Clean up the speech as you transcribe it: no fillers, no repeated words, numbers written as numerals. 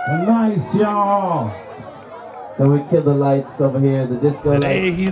Nice, y'all. Then we kill the lights over here, the disco lights.